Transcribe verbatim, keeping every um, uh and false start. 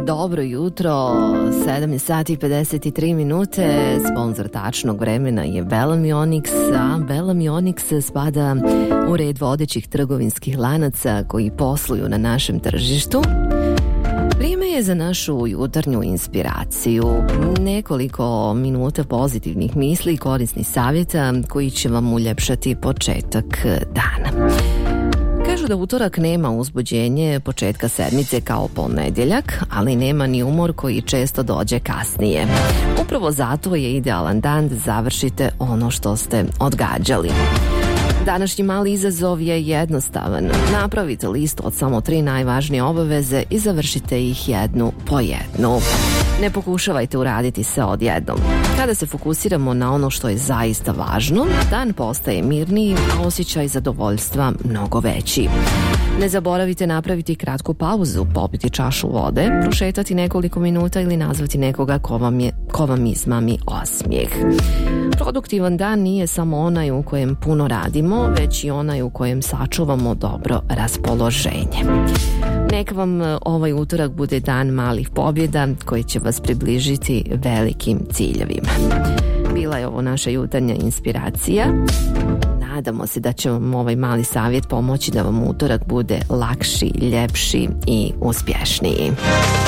Dobro jutro, sedam sati i pedeset tri minute, sponsor tačnog vremena je Bellamy Onyx, a Bellamy Onyx spada u red vodećih trgovinskih lanaca koji posluju na našem tržištu. Vrijeme je za našu jutarnju inspiraciju, nekoliko minuta pozitivnih misli i korisnih savjeta koji će vam uljepšati početak dana. Kažu da utorak nema uzbuđenje početka sedmice kao ponedjeljak, ali nema ni umor koji često dođe kasnije. Upravo zato je idealan dan da završite ono što ste odgađali. Današnji mali izazov je jednostavan. Napravite listu od samo tri najvažnije obaveze i završite ih jednu po jednu. Ne pokušavajte uraditi sve odjednom. Kada se fokusiramo na ono što je zaista važno, dan postaje mirniji, a osjećaj zadovoljstva mnogo veći. Ne zaboravite napraviti kratku pauzu, popiti čašu vode, prošetati nekoliko minuta ili nazvati nekoga ko vam, je, ko vam izmami osmijeh. Produktivan dan nije samo onaj u kojem puno radimo, već i onaj u kojem sačuvamo dobro raspoloženje. Neka vam ovaj utorak bude dan malih pobjeda koji će vas približiti velikim ciljevima. Bila je ovo naša jutarnja inspiracija. Nadamo se da će vam ovaj mali savjet pomoći da vam utorak bude lakši, ljepši i uspješniji.